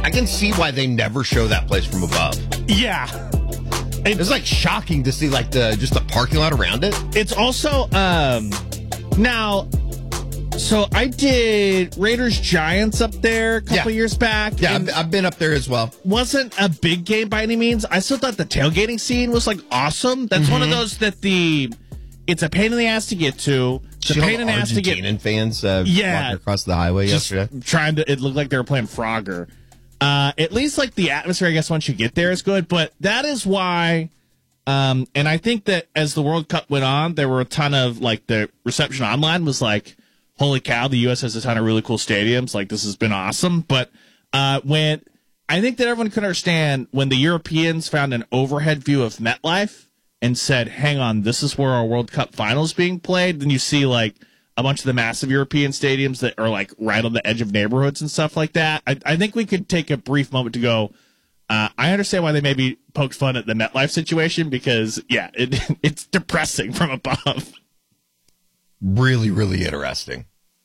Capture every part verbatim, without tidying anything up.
I can see why they never show that place from above. Yeah. It, it's like shocking to see like the just the parking lot around it. It's also um now so I did Raiders Giants up there a couple Yeah. years back. Yeah, I've, I've been up there as well. Wasn't a big game by any means. I still thought the tailgating scene was like awesome. That's mm-hmm. one of those that the it's a pain in the ass to get to. It's a pain in the ass to get. Argentinian fans uh, yeah, walking across the highway just yesterday. Trying to, it looked like they were playing Frogger. Uh, at least like the atmosphere, I guess, once you get there is good. But that is why, um, and I think that as the World Cup went on, there were a ton of like the reception online was like, holy cow, the U S has a ton of really cool stadiums. Like, this has been awesome. But uh, when I think that everyone could understand when the Europeans found an overhead view of MetLife and said, hang on, this is where our World Cup final is being played, then you see like a bunch of the massive European stadiums that are like right on the edge of neighborhoods and stuff like that. I, I think we could take a brief moment to go, uh, I understand why they maybe poked fun at the MetLife situation because, yeah, it, it's depressing from above. Really, really interesting.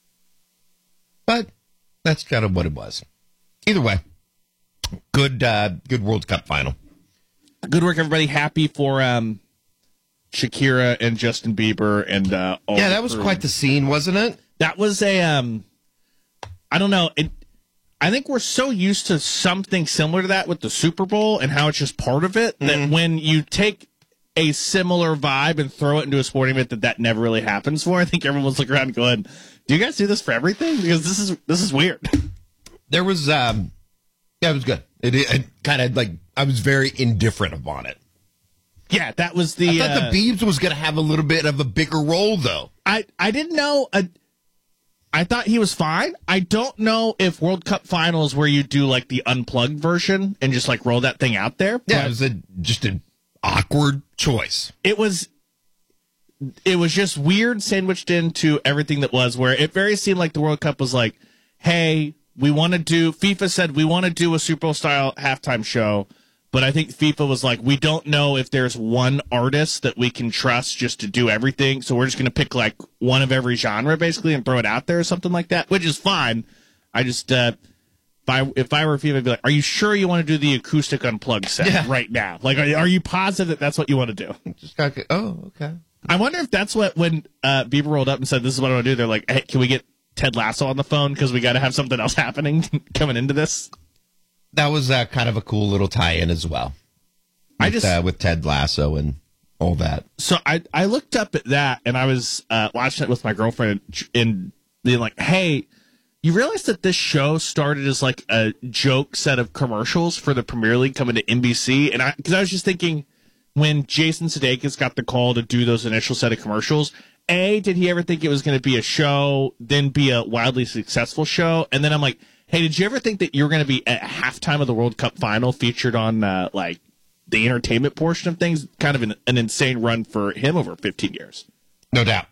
But that's kind of what it was. Either way, good uh, good World Cup final. Good work, everybody. Happy for um, Shakira and Justin Bieber and uh, all yeah, that was quite the scene, wasn't it? That was a um, I don't know. It, I think we're so used to something similar to that with the Super Bowl and how it's just part of it mm-hmm. that when you take a similar vibe and throw it into a sporting event that that never really happens for. I think everyone's looking around going, "Do you guys do this for everything? Because this is this is weird." There was, um, yeah, it was good. It, it, it kind of like I was very indifferent upon it. Yeah, that was the. I thought uh, the Biebs was going to have a little bit of a bigger role, though. I I didn't know. A, I thought he was fine. I don't know if World Cup Finals where you do like the unplugged version and just like roll that thing out there. Yeah, it was a, just an awkward choice. It was. It was just weird sandwiched into everything that was where it very seemed like the World Cup was like, hey, we want to do, FIFA said we want to do a Super Bowl style halftime show, but I think FIFA was like, we don't know if there's one artist that we can trust just to do everything, so we're just going to pick like one of every genre basically and throw it out there or something like that, which is fine. I just, uh, if I, if I were FIFA, I'd be like, are you sure you want to do the acoustic unplugged set yeah. right now? Like, are, are you positive that that's what you want to do? Just got oh, okay. I wonder if that's what, when uh, Bieber rolled up and said, this is what I want to do, they're like, hey, can we get Ted Lasso on the phone? Because we got to have something else happening coming into this. That was uh, kind of a cool little tie-in as well. With, I just uh, with Ted Lasso and all that. So I, I looked up at that, and I was uh, watching it with my girlfriend, and being like, hey, you realize that this show started as like a joke set of commercials for the Premier League coming to N B C? And I, because I was just thinking, when Jason Sudeikis got the call to do those initial set of commercials, A, did he ever think it was going to be a show, then be a wildly successful show? And then I'm like, hey, did you ever think that you were going to be at halftime of the World Cup final featured on, uh, like, the entertainment portion of things? Kind of an, an insane run for him over fifteen years. No doubt.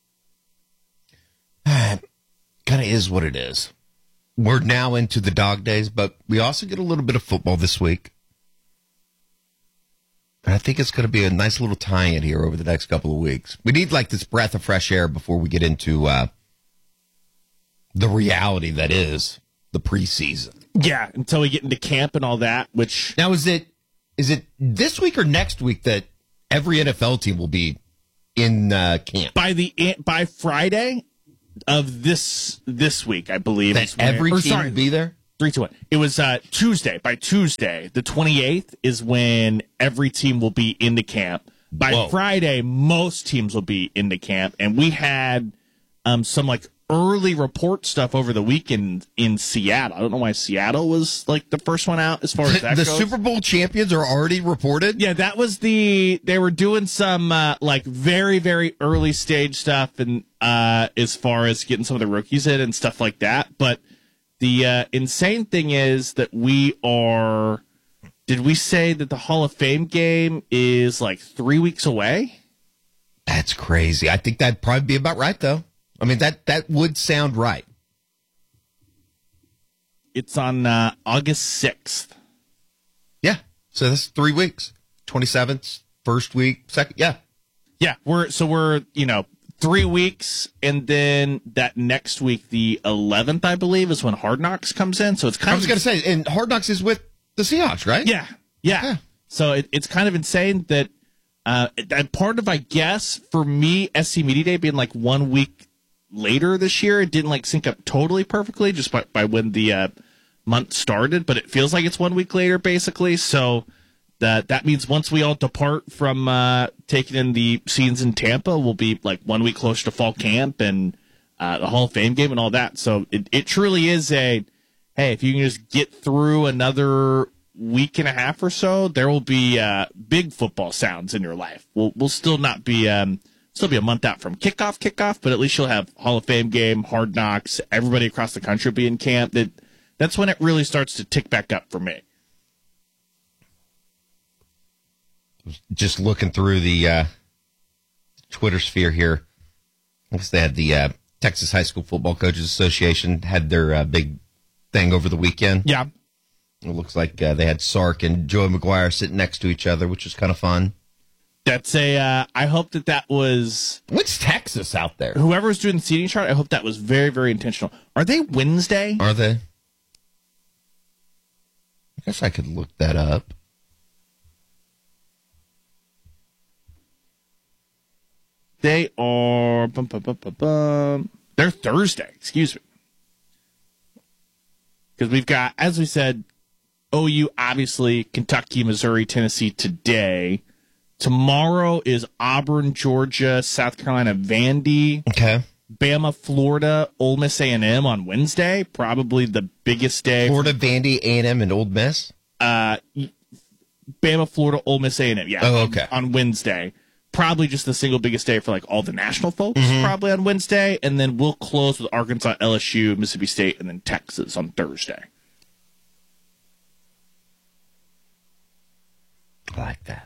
Kind of is what it is. We're now into the dog days, but we also get a little bit of football this week. And I think it's going to be a nice little tie-in here over the next couple of weeks. We need like this breath of fresh air before we get into uh, the reality that is the preseason. Yeah, until we get into camp and all that, which... Now, is it is it this week or next week that every N F L team will be in uh, camp? By the by Friday of this this week, I believe. That every where, team sorry, will be there? Three, two, one. It was uh, Tuesday. By Tuesday, the twenty-eighth, is when every team will be in the camp. By Whoa. Friday, most teams will be in the camp. And we had um, some like early report stuff over the weekend in Seattle. I don't know why Seattle was like the first one out as far as that the goes. Super Bowl champions are already reported? Yeah, that was the, they were doing some uh, like very, very early stage stuff and uh, as far as getting some of the rookies in and stuff like that. But the uh, insane thing is that we are, did we say that the Hall of Fame game is like three weeks away? That's crazy. I think that'd probably be about right, though. I mean, that, that would sound right. It's on uh, August sixth. Yeah. So that's three weeks. twenty-seventh, first week, second. Yeah. Yeah. We're, so we're, you know, three weeks, and then that next week, the eleventh, I believe, is when Hard Knocks comes in. So it's kind I was of going to say, and Hard Knocks is with the Seahawks, right? yeah, yeah. Yeah. So it, it's kind of insane that uh, that part of, I guess, for me, S C Media Day being like one week later this year, it didn't like sync up totally perfectly just by, by when the uh, month started, but it feels like it's one week later, basically. So that that means once we all depart from uh, taking in the scenes in Tampa, we'll be like one week closer to fall camp and uh, the Hall of Fame game and all that. So it, it truly is a, hey, if you can just get through another week and a half or so, there will be uh, big football sounds in your life. We'll we'll still not be um, still be a month out from kickoff, kickoff, but at least you'll have Hall of Fame game, Hard Knocks, everybody across the country will be in camp. That that's when it really starts to tick back up for me. Just looking through the uh, Twitter sphere here. I guess they had the uh, Texas High School Football Coaches Association had their uh, big thing over the weekend. Yeah. It looks like uh, they had Sark and Joey McGuire sitting next to each other, which was kind of fun. That's a, uh, I hope that that was... What's Texas out there? Whoever's doing the seating chart, I hope that was very, very intentional. Are they Wednesday? Are they? I guess I could look that up. They are... Bum, bum, bum, bum, bum. They're Thursday, excuse me. Because we've got, as we said, O U, obviously, Kentucky, Missouri, Tennessee today. Tomorrow is Auburn, Georgia, South Carolina, Vandy. Okay. Bama, Florida, Ole Miss A and M on Wednesday. Probably the biggest day. Florida, Vandy, A and M, and Old Miss? Uh, Bama, Florida, Ole Miss, A and M. Yeah. Oh, okay. On, on Wednesday. Probably just the single biggest day for like all the national folks, mm-hmm. probably on Wednesday. And then we'll close with Arkansas, L S U, Mississippi State, and then Texas on Thursday. I like that.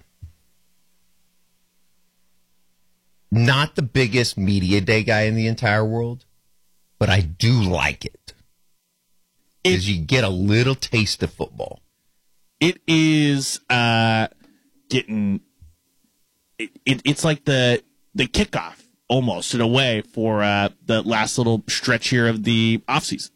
Not the biggest media day guy in the entire world, but I do like it. Because you get a little taste of football. It is uh, getting... It, it, it's like the the kickoff, almost, in a way, for uh, the last little stretch here of the offseason.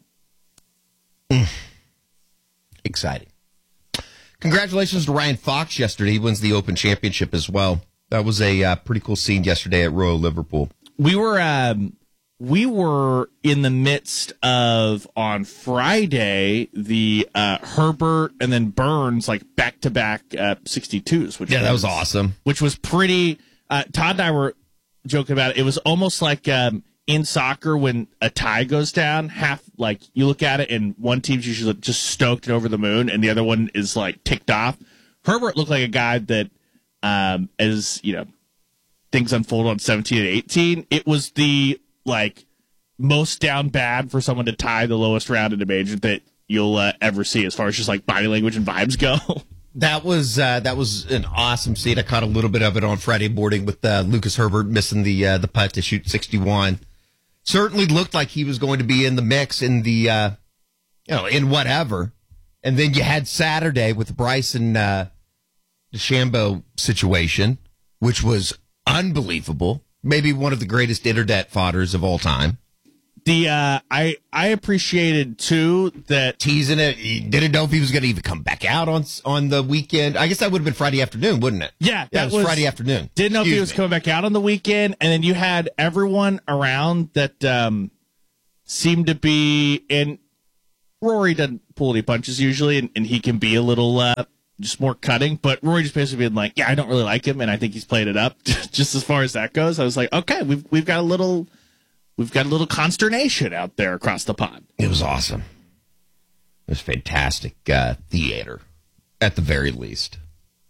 Mm. Exciting. Congratulations to Ryan Fox yesterday. He wins the Open Championship as well. That was a uh, pretty cool scene yesterday at Royal Liverpool. We were um, we were in the midst of, on Friday, the uh, Herbert and then Burns, like, back-to-back uh, sixty-twos. Which yeah, was, that was awesome. Which was pretty... Uh, Todd and I were joking about it. It was almost like um, in soccer when a tie goes down, half, like, you look at it and one team's usually just stoked and over the moon and the other one is, like, ticked off. Herbert looked like a guy that, um, as, you know, things unfold on seventeen and eighteen, it was the, like, most down bad for someone to tie the lowest round in a major that you'll uh, ever see as far as just, like, body language and vibes go. That was uh, that was an awesome scene. I caught a little bit of it on Friday morning with uh, Lucas Herbert missing the uh, the putt to shoot sixty-one. Certainly looked like he was going to be in the mix in the uh, you know in whatever. And then you had Saturday with the Bryson uh, DeChambeau situation, which was unbelievable. Maybe one of the greatest internet fodders of all time. The uh, I I appreciated too that teasing it. He didn't know if he was going to even come back out on on the weekend. I guess that would have been Friday afternoon, wouldn't it? Yeah, yeah, it was, was Friday afternoon. Didn't know Excuse if he was me. coming back out on the weekend, and then you had everyone around that um, seemed to be. And Rory doesn't pull any punches usually, and, and he can be a little uh, just more cutting. But Rory just basically being like, "Yeah, I don't really like him, and I think he's played it up." Just as far as that goes, I was like, "Okay, we've we've got a little." We've got a little consternation out there across the pond. It was awesome. It was fantastic uh, theater, at the very least.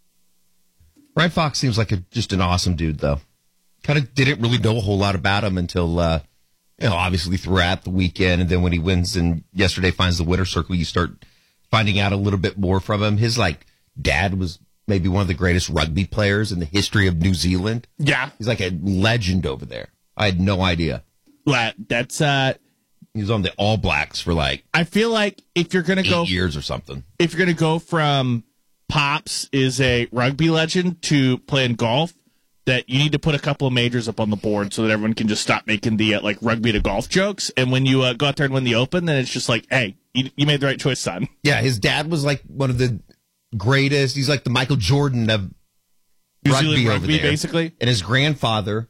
Ryan Fox seems like a, just an awesome dude, though. Kind of didn't really know a whole lot about him until, uh, you know, obviously throughout the weekend. And then when he wins and yesterday finds the winner's circle, you start finding out a little bit more from him. His, like, dad was maybe one of the greatest rugby players in the history of New Zealand. Yeah. He's like a legend over there. I had no idea. Well, that's uh he was on the All Blacks for like I feel like if you're gonna eight go years or something. If you're gonna go from Pops is a rugby legend to playing golf, that you need to put a couple of majors up on the board so that everyone can just stop making the uh, like rugby to golf jokes. And when you uh, go out there and win the Open, then it's just like, hey, you, you made the right choice, son. Yeah, his dad was like one of the greatest. He's like the Michael Jordan of New rugby, Zealand over rugby, there. basically. And his grandfather,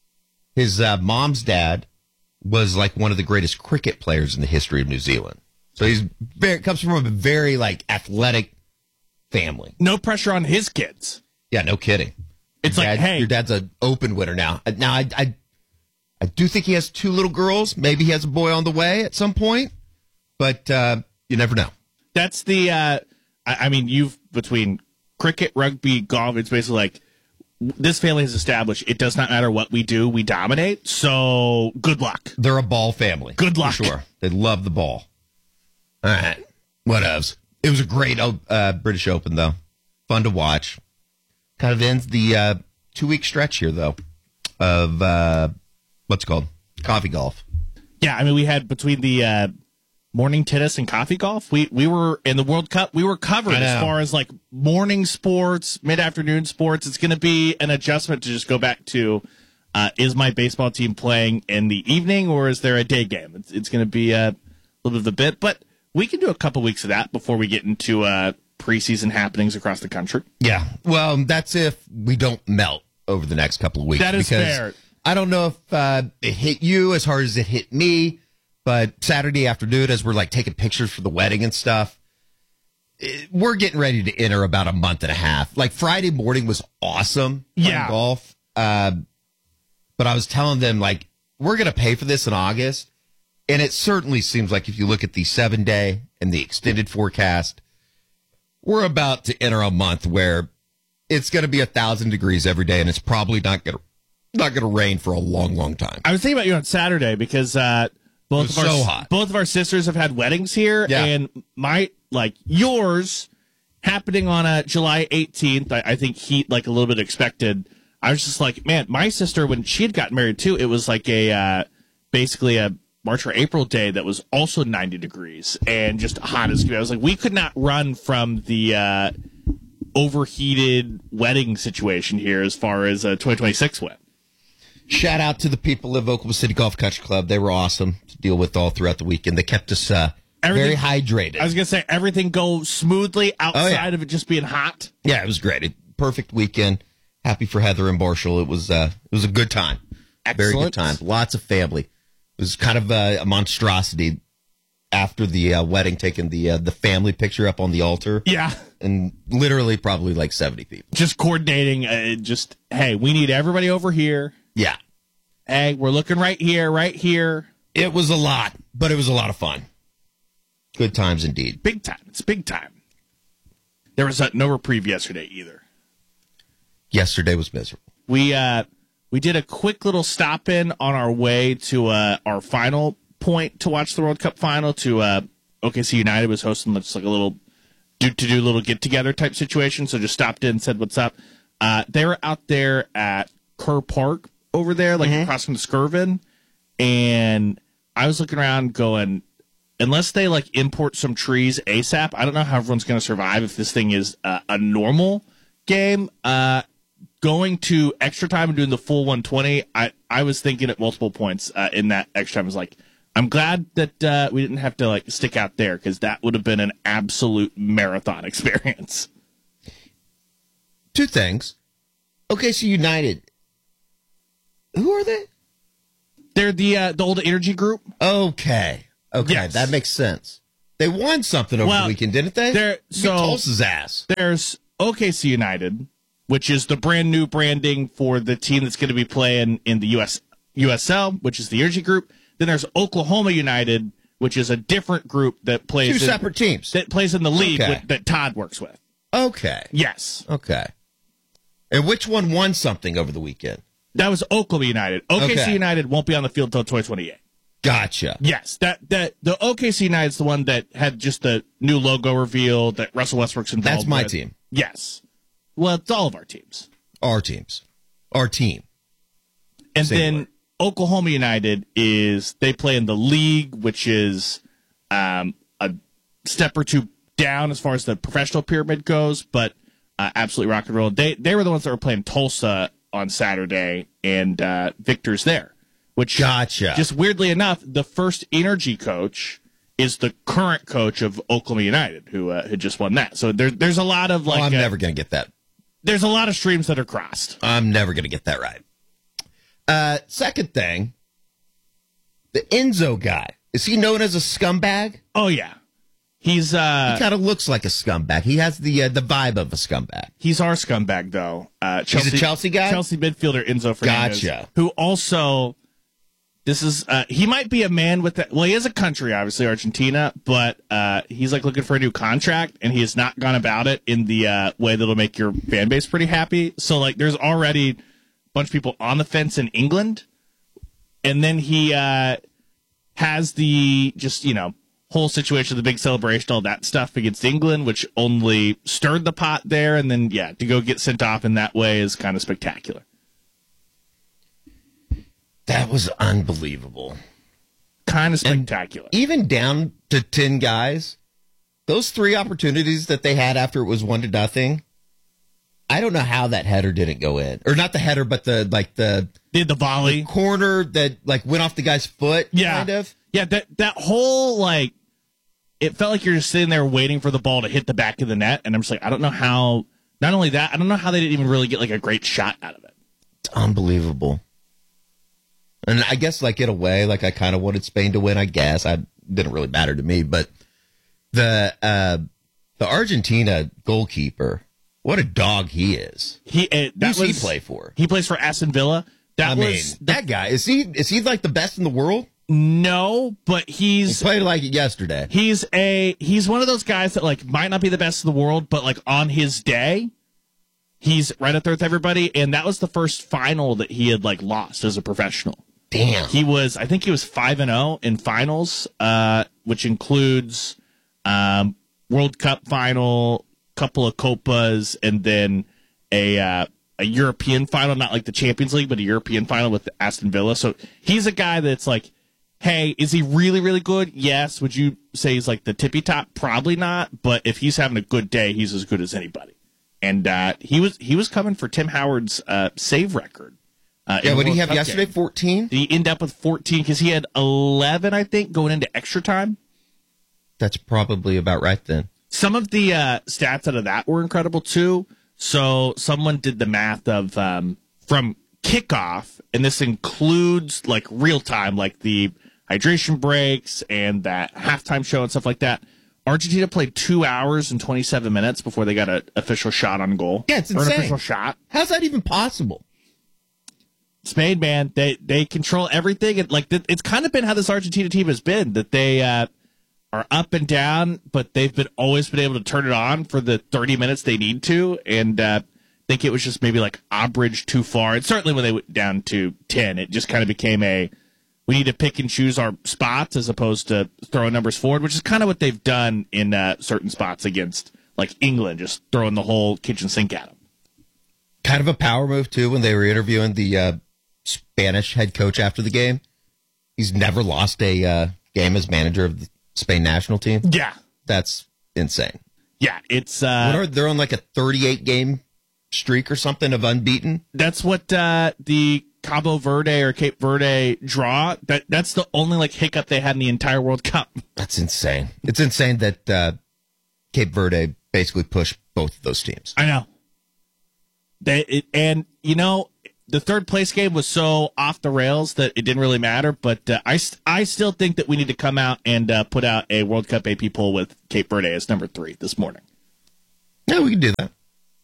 his uh, mom's dad, was like one of the greatest cricket players in the history of New Zealand. So he's very, comes from a very like athletic family. No pressure on his kids. Yeah, no kidding. It's your like, dad, hey, your dad's an Open winner now. Uh, Now, I, I, I do think he has two little girls. Maybe he has a boy on the way at some point, but uh, you never know. that's the. Uh, I, I mean, you've between cricket, rugby, golf. It's basically like this family has established. It does not matter what we do, we dominate. So good luck. They're a ball family. Good luck. For sure. They love the ball. All right. What else? It was a great uh, British Open, though. Fun to watch. Kind of ends the uh, two-week stretch here, though, of uh, what's it called? Coffee golf. Yeah, I mean, we had between the uh, morning tennis and coffee golf. We we were in the World Cup. We were covered I know. as far as like morning sports, mid-afternoon sports. It's going to be an adjustment to just go back to uh, is my baseball team playing in the evening or is there a day game? It's, it's going to be a little bit of a bit, but we can do a couple weeks of that before we get into uh, preseason happenings across the country. Yeah. Well, that's if we don't melt over the next couple of weeks. That is because fair. I don't know if uh, it hit you as hard as it hit me, but Saturday afternoon, as we're like taking pictures for the wedding and stuff, it, we're getting ready to enter about a month and a half. Like Friday morning was awesome. Yeah. On golf. Uh, but I was telling them, like, we're going to pay for this in August. And it certainly seems like if you look at the seven day and the extended forecast, we're about to enter a month where it's going to be a thousand degrees every day, and it's probably not going to not going to rain for a long, long time. I was thinking about you on Saturday because uh, both It was of our so hot. both of our sisters have had weddings here, Yeah. and my like yours happening on uh, July eighteenth. I, I think heat like a little bit expected. I was just like, man, my sister when she had gotten married too, it was like a uh, basically a March or April day that was also ninety degrees and just hot as. I was like, we could not run from the uh, overheated wedding situation here as far as uh, twenty twenty-six went. Shout out to the people of Oklahoma City Golf Country Club. They were awesome to deal with all throughout the weekend. They kept us uh, very Everything- hydrated. I was gonna say everything goes smoothly outside Oh, yeah. of it just being hot. yeah, it was great. A perfect weekend. Happy for Heather and Marshall. It was uh, it was a good time. Very good Excellent. time. Lots of family. It was kind of a, a monstrosity after the uh, wedding, taking the uh, the family picture up on the altar, Yeah, and literally probably like seventy people. just coordinating. Uh, just hey, we need everybody over here. Yeah, Hey, we're looking right here, right here. it was a lot, but it was a lot of fun. Good times indeed. Big time. It's big time. There was uh, no reprieve yesterday either. Yesterday was miserable. We uh we did a quick little stop in on our way to uh our final point to watch the World Cup final. To uh O K C United was hosting just like a little do to do little get together type situation. So just stopped in and said what's up. Uh, they were out there at Kerr Park over there, like across from the Skirvin, and I was looking around going, unless they like import some trees ASAP, I don't know how everyone's going to survive if this thing is uh, a normal game. Uh, going to extra time and doing the full one twenty, I, I was thinking at multiple points uh, in that extra time, I was like, I'm glad that uh, we didn't have to like stick out there because that would have been an absolute marathon experience. Two things. Okay, so United. Who are they? They're the uh, the old energy group. Okay. Okay, Yes. that makes sense. They won something over Well, the weekend, didn't they? they're- Beat so- Tulsa's ass. There's O K C United, which is the brand new branding for the team that's going to be playing in the U S U S L, which is the energy group. Then there's Oklahoma United, which is a different group that plays Two in, separate teams. that plays in the league Okay. with, that Todd works with. Okay. Yes, Okay. And which one won something over the weekend? that was Oklahoma United. O K C Okay. United won't be on the field until twenty twenty-eight. Gotcha. Yes, that that the O K C United's the one that had just the new logo reveal that Russell Westbrook's involved. That's my with. team. Yes, well, it's all of our teams. Our teams. Our team. And Singular. then Oklahoma United is they play in the league, which is um, a step or two down as far as the professional pyramid goes, but uh, absolutely rock and roll. They they were the ones that were playing Tulsa on Saturday, and uh, Victor's there. Which, gotcha. Just weirdly enough, the First Energy coach is the current coach of Oklahoma United, who uh, had just won that. So there, there's a lot of like. Oh, I'm uh, never going to get that. There's a lot of streams that are crossed. I'm never going to get that right. Uh, second thing, the Enzo guy, is he known as a scumbag? Oh yeah, he's uh, he kind of looks like a scumbag. He has the uh, the vibe of a scumbag. He's our scumbag though. Uh, Chelsea, he's a Chelsea guy. Chelsea midfielder Enzo Fernandez, gotcha. Who also. This is, uh, he might be a man with that. Well, he is a country, obviously, Argentina, but uh, he's like looking for a new contract, and he has not gone about it in the uh, way that'll make your fan base pretty happy. So, like, there's already a bunch of people on the fence in England, and then he uh, has the just, you know, whole situation, the big celebration, all that stuff against England, which only stirred the pot there, and then, yeah, to go get sent off in that way is kind of spectacular. That was unbelievable. Kind of spectacular. And even down to ten guys, those three opportunities that they had after it was one to nothing, I don't know how that header didn't go in. Or not the header, but the like the did the volley the corner that like went off the guy's foot, yeah. kind of. Yeah, that that whole like it felt like you're just sitting there waiting for the ball to hit the back of the net, and I'm just like, I don't know how not only that, I don't know how they didn't even really get like a great shot out of it. It's unbelievable. And I guess, like, in a way, like, I kind of wanted Spain to win, I guess. I didn't really matter to me. But the uh, the Argentina goalkeeper, what a dog he is. He uh, that Who's was, he play for? He plays for Aston Villa. That I was mean, the, that guy, is he, is he, like, the best in the world? No, but he's... He played like it yesterday. He's a he's one of those guys that, like, might not be the best in the world, but, like, on his day, he's right up there with everybody. And that was the first final that he had, like, lost as a professional. Damn. He was, I think he was five and oh in finals, uh, which includes um, World Cup final, couple of Copas, and then a uh, a European final, not like the Champions League, but a European final with Aston Villa. So he's a guy that's like, hey, is he really, really good? Yes. Would you say he's like the tippy top? Probably not. But if he's having a good day, he's as good as anybody. And uh, he was he was coming for Tim Howard's uh, save record. Uh, yeah, what did he have yesterday? fourteen? He ended up with fourteen because he had eleven, I think, going into extra time. That's probably about right then. Some of the uh, stats out of that were incredible, too. So someone did the math of um, from kickoff, and this includes like real time, like the hydration breaks and that halftime show and stuff like that. Argentina played two hours and twenty-seven minutes before they got an official shot on goal. Yeah, it's or insane. An official shot. How's that even possible? Spain, man, they they control everything. And like it's kind of been how this Argentina team has been, that they uh, are up and down, but they've been always been able to turn it on for the thirty minutes they need to. And uh, I think it was just maybe like Obridge too far. And certainly when they went down to ten, it just kind of became a we need to pick and choose our spots as opposed to throwing numbers forward, which is kind of what they've done in uh, certain spots against like England, just throwing the whole kitchen sink at them. Kind of a power move too when they were interviewing the uh, Spanish head coach after the game. He's never lost a uh, game as manager of the Spain national team. Yeah, that's insane. Yeah, it's uh, what are they're on like a thirty-eight game streak or something of unbeaten. That's what uh, the Cabo Verde or Cape Verde draw. That that's the only like hiccup they had in the entire World Cup. That's insane. It's insane that uh, Cape Verde basically pushed both of those teams. I know. They it, and you know the third place game was so off the rails that it didn't really matter. But uh, I I still think that we need to come out and uh, put out a World Cup A P poll with Cape Verde as number three this morning. Yeah, we can do that.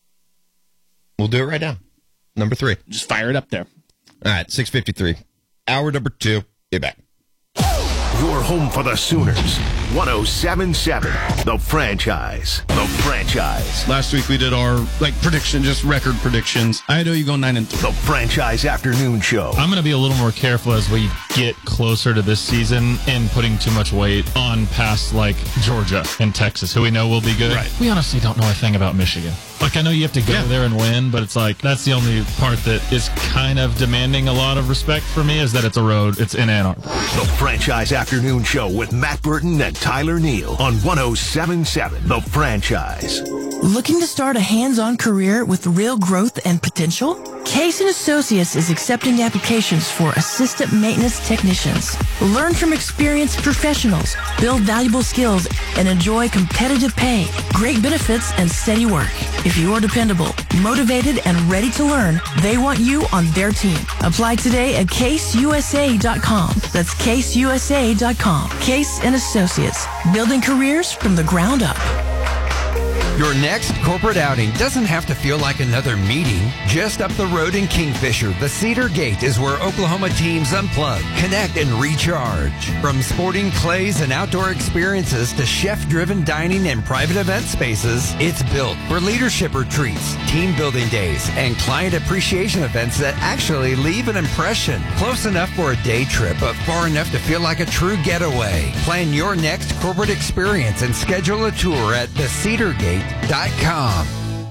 We'll do it right now. Number three. Just fire it up there. All right, six fifty-three. Hour number two. Be back. Your home for the Sooners. one oh seven point seven. The Franchise. The Franchise. Last week we did our like prediction, just record predictions. I know you go nine and three. The Franchise Afternoon Show. I'm going to be a little more careful as we get closer to this season and putting too much weight on past like Georgia and Texas, who we know will be good. Right. We honestly don't know a thing about Michigan. Like, I know you have to go Yeah. there and win, but it's like that's the only part that is kind of demanding a lot of respect for me is that it's a road. It's in Ann Arbor. The Franchise Afternoon Show with Matt Burton and Tyler Neal on one oh seven point seven. The Franchise. Looking to start a hands-on career with real growth and potential? Case and Associates is accepting applications for assistant maintenance technicians. Learn from experienced professionals, build valuable skills, and enjoy competitive pay, great benefits, and steady work. If you are dependable, motivated, and ready to learn, they want you on their team. Apply today at case u s a dot com. That's case u s a dot com. Case and Associates, building careers from the ground up. Your next corporate outing doesn't have to feel like another meeting. Just up the road in Kingfisher, the Cedar Gate is where Oklahoma teams unplug, connect, and recharge. From sporting clays and outdoor experiences to chef-driven dining and private event spaces, it's built for leadership retreats, team building days, and client appreciation events that actually leave an impression. Close enough for a day trip, but far enough to feel like a true getaway. Plan your next corporate experience and schedule a tour at the cedar gate dot com.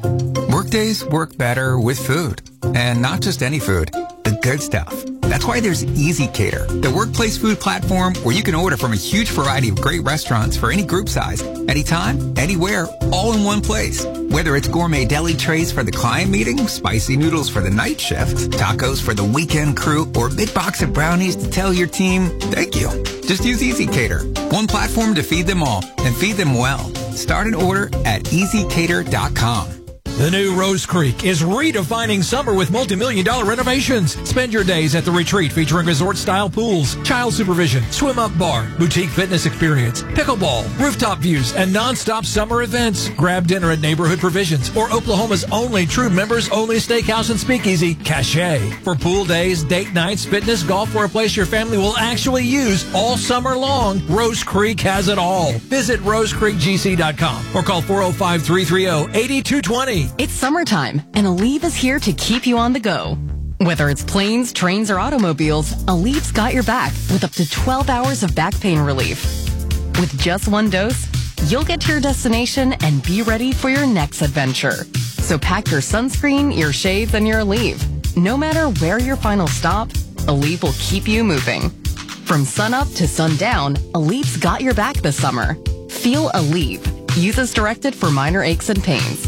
Workdays work better with food. And not just any food, the good stuff. That's why there's Easy Cater, the workplace food platform where you can order from a huge variety of great restaurants for any group size, anytime, anywhere, all in one place. Whether it's gourmet deli trays for the client meeting, spicy noodles for the night shift, tacos for the weekend crew, or a big box of brownies to tell your team, thank you. Just use Easy Cater, one platform to feed them all and feed them well. Start an order at easy cater dot com. The new Rose Creek is redefining summer with multi-million dollar renovations. Spend your days at the retreat featuring resort-style pools, child supervision, swim-up bar, boutique fitness experience, pickleball, rooftop views, and non-stop summer events. Grab dinner at Neighborhood Provisions or Oklahoma's only true members-only steakhouse and speakeasy, Cache. For pool days, date nights, fitness, golf, or a place your family will actually use all summer long, Rose Creek has it all. Visit rose creek g c dot com or call four oh five, three three oh, eight two two oh. It's summertime, and Aleve is here to keep you on the go. Whether it's planes, trains, or automobiles, Aleve's got your back with up to twelve hours of back pain relief. With just one dose, you'll get to your destination and be ready for your next adventure. So pack your sunscreen, your shades, and your Aleve. No matter where your final stop, Aleve will keep you moving. From sunup to sundown, Aleve's got your back this summer. Feel Aleve. Use as directed for minor aches and pains.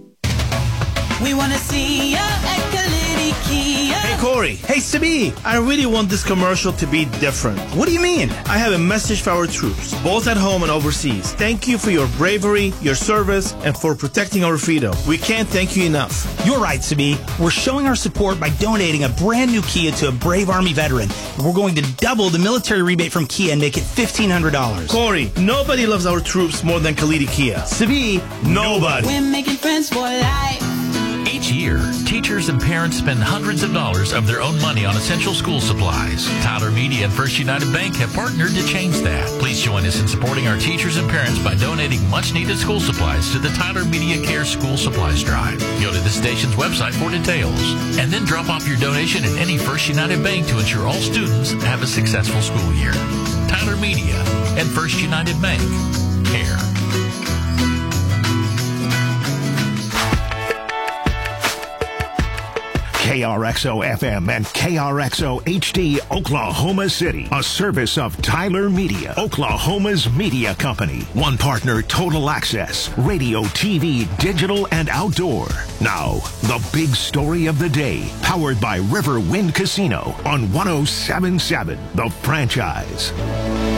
We want to see ya at Kalidi Kia. Hey, Corey. Hey, Sabi. I really want this commercial to be different. What do you mean? I have a message for our troops, both at home and overseas. Thank you for your bravery, your service, and for protecting our freedom. We can't thank you enough. You're right, Sabi. We're showing our support by donating a brand new Kia to a brave Army veteran. We're going to double the military rebate from Kia and make it fifteen hundred dollars. Corey, nobody loves our troops more than Kalidi Kia. Sabi, nobody. We're making friends for life. Each year, teachers and parents spend hundreds of dollars of their own money on essential school supplies. Tyler Media and First United Bank have partnered to change that. Please join us in supporting our teachers and parents by donating much-needed school supplies to the Tyler Media Care School Supplies Drive. Go to the station's website for details, and then drop off your donation at any First United Bank to ensure all students have a successful school year. Tyler Media and First United Bank. Care. K R X O F M and K R X O H D Oklahoma City, a service of Tyler Media, Oklahoma's media company. One partner, Total Access, radio, T V, digital, and outdoor. Now, the big story of the day, powered by River Wind Casino on one oh seven point seven The Franchise.